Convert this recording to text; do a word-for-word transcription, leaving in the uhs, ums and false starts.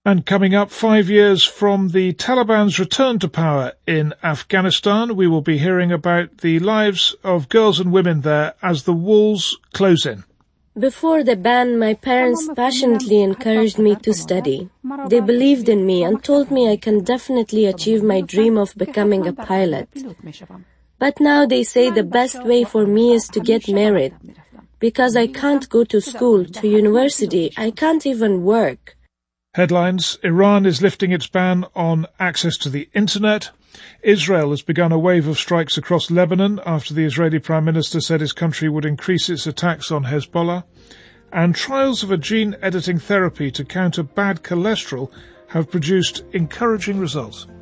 And coming up, five years from the Taliban's return to power in Afghanistan, we will be hearing about the lives of girls and women there as the walls close in. Before the ban, my parents passionately encouraged me to study. They believed in me and told me I can definitely achieve my dream of becoming a pilot. But now they say the best way for me is to get married. Because I can't go to school, to university, I can't even work. Headlines: Iran is lifting its ban on access to the internet. Israel has begun a wave of strikes across Lebanon after the Israeli Prime Minister said his country would increase its attacks on Hezbollah. And trials of a gene-editing therapy to counter bad cholesterol have produced encouraging results.